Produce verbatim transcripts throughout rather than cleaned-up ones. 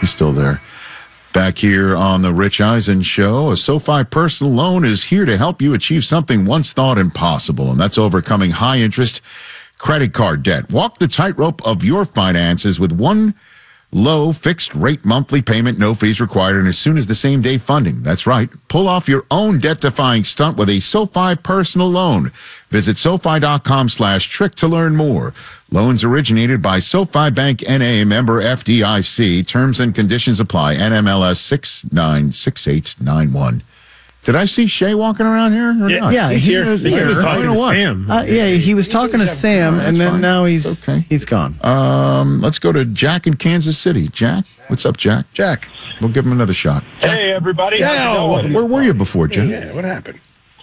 He's still there. Back here on the Rich Eisen Show, a SoFi personal loan is here to help you achieve something once thought impossible, and that's overcoming high-interest credit card debt. Walk the tightrope of your finances with one low fixed-rate monthly payment, no fees required, and as soon as the same-day funding. That's right. Pull off your own debt-defying stunt with a SoFi personal loan. Visit SoFi.com slash trick to learn more. Loans originated by SoFi Bank N A, member F D I C. Terms and conditions apply. N M L S six nine six eight nine one. Did I see Shay walking around here or yeah, not? Yeah, he's he, here. was, He he was talking to Sam. Uh, yeah, he was talking to Sam, and then fine. now he's Okay. he's gone. Um, let's go to Jack in Kansas City. Jack, what's up, Jack? Jack. We'll give him another shot. Hey, everybody. Yeah, How's it going? welcome. Where were you before, Jack? Yeah, what happened?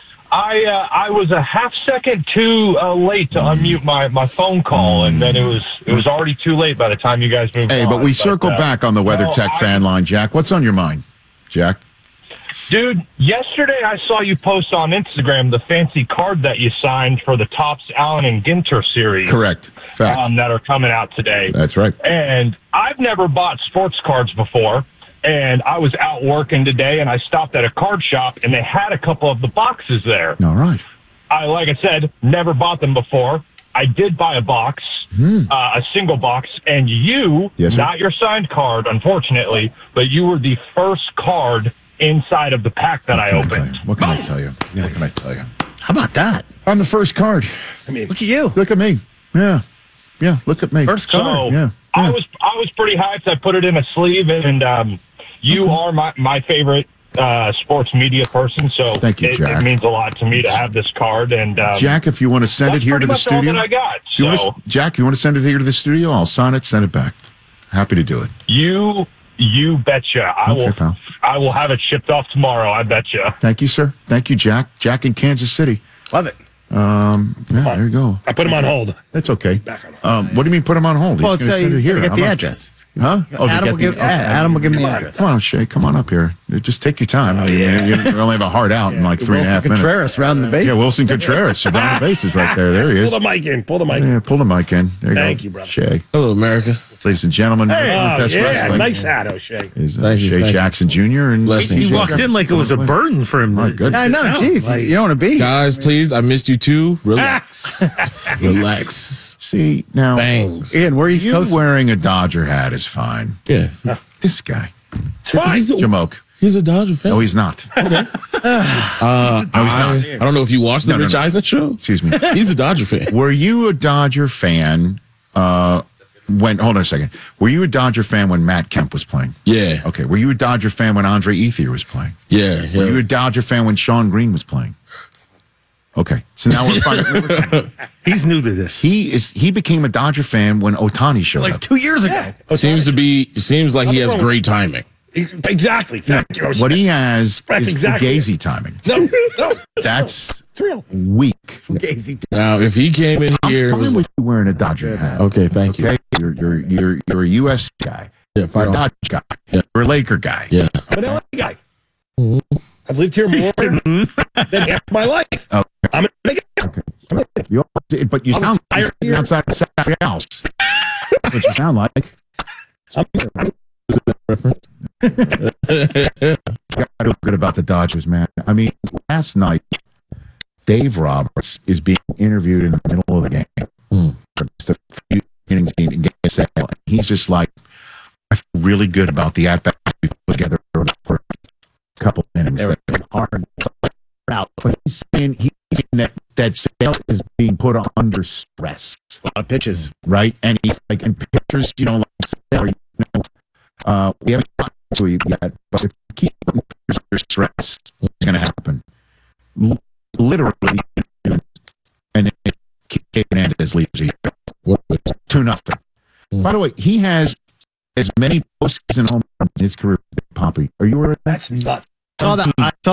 I uh, I was a half second too uh, late to unmute my, my phone call, and then it was it was already too late by the time you guys moved Hey, on. but we circled uh, back on the Weather no, Tech I- fan line, Jack. What's on your mind, Jack? Dude, yesterday I saw you post on Instagram the fancy card that you signed for the Topps Allen and Ginter series. Correct. Fact. Um, that are coming out today. That's right. And I've never bought sports cards before. And I was out working today, and I stopped at a card shop, and they had a couple of the boxes there. All right. I, like I said, never bought them before. I did buy a box, Hmm. uh, a single box, and you, Yes, sir. not your signed card, unfortunately, but you were the first card inside of the pack that I What can I tell opened. you? What can I tell you? What can I tell you? How about that? I'm the first card. I mean, Look at you. Look at me. Yeah. Yeah, look at me. First So card. Yeah. I yeah. was I was pretty hyped. I put it in a sleeve, and um, you are my, my favorite uh, sports media person, so Thank you, it, Jack. it means a lot to me to have this card. And um, Jack, if you want to send that's it here to pretty the much all studio. that I got. Do you want So to, Jack, you want to send it here to the studio? I'll sign it, send it back. Happy to do it. you you betcha. I Okay, will pal. I will have it shipped off tomorrow. I betcha. Thank you, sir. Thank you, Jack. Jack in Kansas City. Love it. Um, yeah, there you go. I put him on hold. That's okay. Back on hold. Um, what do you mean put him on hold? Well, He's it's gonna uh, send it he's here. gonna get I'm the not- address. Huh? Oh, to Adam, get will the- give, okay. Adam will give him the Come on. address. Come on, Shay. Come on up here. Just take your time. I mean, yeah. you, you only have a heart out in like three and a Wilson half minutes. Contreras round the base. Yeah, Wilson Contreras. You're down the bases right there. There he is. Pull the mic in. Pull the mic in. Yeah, pull the mic in. There you Thank go. you, brother. Shay. Hello, America. Ladies and gentlemen, Oh, Contest yeah, Wrestling nice hat, O'Shea. is uh, Thank you, Shay thank you. Jackson Junior And Blessings. He walked in like it was a burden for him. My goodness. I know, geez, like- you don't want to be. Guys, please, I missed you too. Relax. Relax. See, now, Bangs. Ian, we're East you Coast. wearing a Dodger hat is fine. Yeah. This guy, It's fine. He's a, Jamoke. he's a Dodger fan. No, he's not. Uh, No, he's I, not. I don't know if you watched the No, no, Rich no. Eisen show. Excuse me. He's a Dodger fan. Were you a Dodger fan uh, when, hold on a second. Were you a Dodger fan when Matt Kemp was playing? Yeah. Okay. Were you a Dodger fan when Andre Ethier was playing? Yeah. Were you yeah. a Dodger fan when Sean Green was playing? Okay. So now we're finding. He's new to this. He is. He became a Dodger fan when Otani showed Like up. two years ago. Seems to be, seems like he has great timing. Exactly. Thank you, O'Shea. What he has That's is exactly Fugazi timing. No, no. That's It's real. weak. Gazy. Now, if he came in I'm here, it fine was with you wearing a Dodger hat. okay, thank you. Okay, you're you're you're you're a U S guy. Yeah, You're fight a on. Dodger guy. Yeah. You're a Laker guy. Yeah. I'm an L A guy. I've lived here more than half my life. Okay. I'm an L A guy. Okay. You, but you I'm sound like tired you're sitting here. outside the Saturday house. That's what you sound like. I'm, I'm, Reference. I feel good about the Dodgers, man. I mean, last night, Dave Roberts is being interviewed in the middle of the game. Hmm. For just a few innings in game sale. And he's just like, I feel really good about the at bat we put together for a couple innings. They were hard. Out. But he's saying, he's saying that that sale is being put under stress, A lot of pitches. right? And he's like, and pitchers, you know, like Sale, you know, uh, we haven't gotten to it yet, but if you keep putting pitchers under stress, what's going to happen? L- literally, and then Kike Hernandez leaves here. What- Two nothing. Mm. By the way, he has as many postseason home runs in his career as Poppy. Are you aware of that? that's nuts. Saw that. I saw